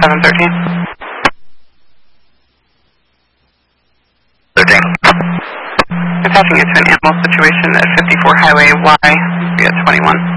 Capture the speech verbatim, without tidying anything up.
seven thirteen. thirteen. Attaching it to an animal situation at fifty-four Highway Y, via twenty-one.